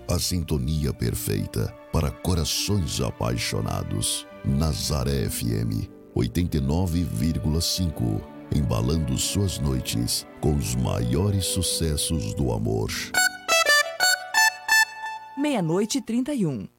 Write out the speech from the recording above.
A sintonia perfeita para corações apaixonados. Nazaré FM 89,5. Embalando suas noites com os maiores sucessos do amor. 00:31.